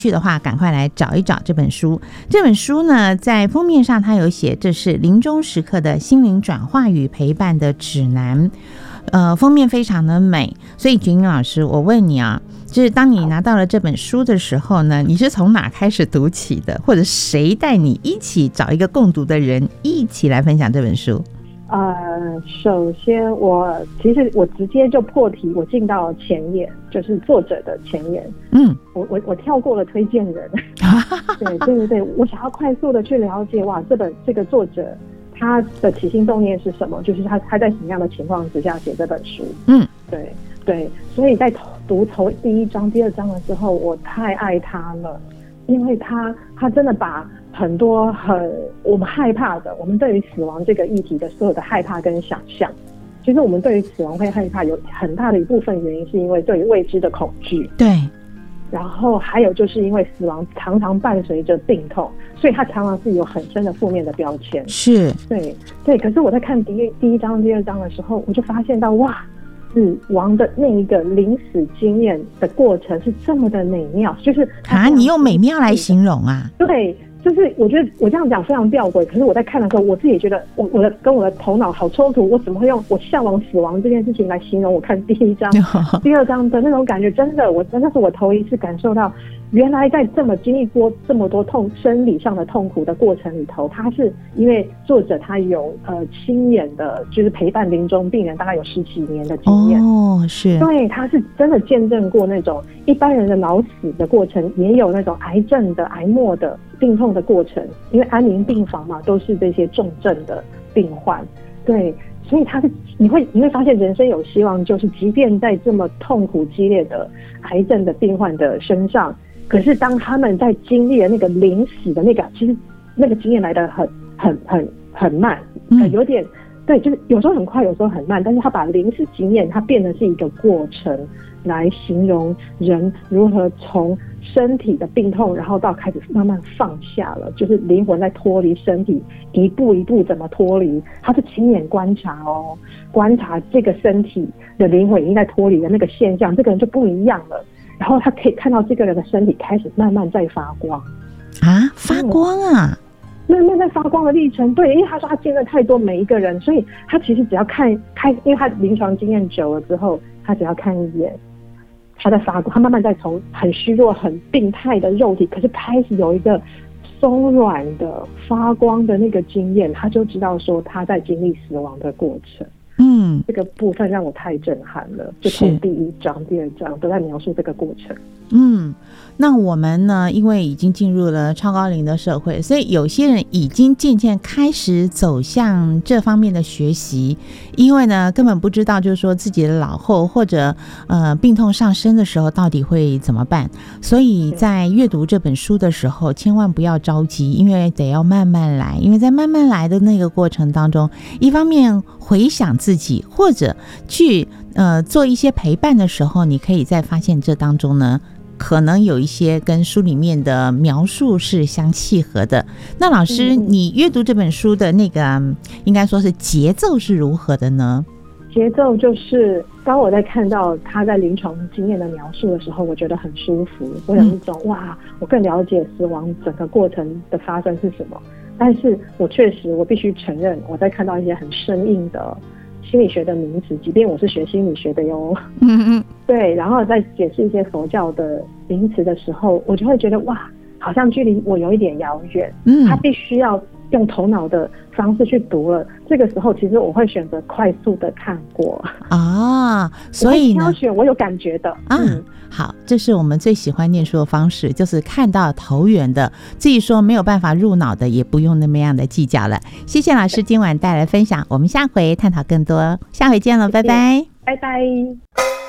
去的话赶快来找一找这本书。这本书呢在封面上它有写，这是临终时刻的心灵转化与陪伴的指南。封面非常的美，所以菊英老师，我问你啊，就是当你拿到了这本书的时候呢，你是从哪开始读起的，或者谁带你一起找一个共读的人一起来分享这本书？ 首先其实我直接就破题，我进到前言，就是作者的前言。我跳过了推荐人。对，我想要快速的去了解，哇，这个作者他的起心动念是什么，就是他在什么样的情况之下写这本书。对，所以在读从第一章第二章的时候，我太爱他了，因为他真的把很多我们害怕的，我们对于死亡这个议题的所有的害怕跟想象，其实我们对于死亡会害怕，有很大的一部分原因是因为对于未知的恐惧。对，然后还有就是因为死亡常常伴随着病痛，所以它常常是有很深的负面的标签。是，对。可是我在看第一章第二章的时候，我就发现到，哇，死亡的那一个临死经验的过程是这么的美妙，就是你用美妙来形容啊？ 对。就是我觉得我这样讲非常吊诡，可是我在看的时候，我自己也觉得跟我的头脑好冲突。我怎么会用我向往死亡这件事情来形容我看第一章、第二章的那种感觉？真的，那是我头一次感受到，原来在经历过这么多生理上的痛苦的过程里头，他是因为作者他有亲眼的，就是陪伴临终病人大概有10几年的经验。是，对，他是真的见证过那种一般人的老死的过程，也有那种癌症的癌末的病痛的过程，因为安宁病房嘛，都是这些重症的病患。对，所以你会发现人生有希望，就是即便在这么痛苦激烈的癌症的病患的身上，可是当他们在经历了那个临死的那个，其实那个经验来得很慢，有点对，就是有时候很快，有时候很慢，但是他把临死经验，它变得是一个过程来形容人如何从身体的病痛，然后到开始慢慢放下了，就是灵魂在脱离身体，一步一步怎么脱离，他是亲眼观察观察这个身体的灵魂已经在脱离的那个现象，这个人就不一样了，然后他可以看到这个人的身体开始慢慢在发光啊，发光啊，慢慢在发光的历程。对，因为他说他见证太多每一个人，所以他其实只要看，因为他临床经验久了之后，他只要看一眼，他在发光，他慢慢在从很虚弱很病态的肉体，可是开始有一个松软的发光的那个经验，他就知道说他在经历死亡的过程。这个部分让我太震撼了，就从第一章第二章都在描述这个过程。那我们呢，因为已经进入了超高龄的社会，所以有些人已经渐渐开始走向这方面的学习，因为呢根本不知道就是说自己的老后或者病痛上身的时候到底会怎么办，所以在阅读这本书的时候千万不要着急，因为得要慢慢来，因为在慢慢来的那个过程当中，一方面回想自己，或者去做一些陪伴的时候，你可以再发现这当中呢可能有一些跟书里面的描述是相契合的。那老师，你阅读这本书的那个应该说是节奏是如何的呢？节奏就是当我在看到他在临床经验的描述的时候，我觉得很舒服，我有一种哇，我更了解死亡整个过程的发生是什么。但是我必须承认，我在看到一些很生硬的心理学的名词，即便我是学心理学的哟，对，然后在解释一些佛教的名词的时候，我就会觉得哇，好像距离我有一点遥远，他必须要用头脑的方式去读了。这个时候其实我会选择快速的看过啊，所以呢，我会挑选我有感觉的好，这是我们最喜欢念书的方式，就是看到投缘的，至于说没有办法入脑的，也不用那么样的计较了。谢谢老师今晚带来分享，我们下回探讨更多，下回见了，拜拜，拜拜。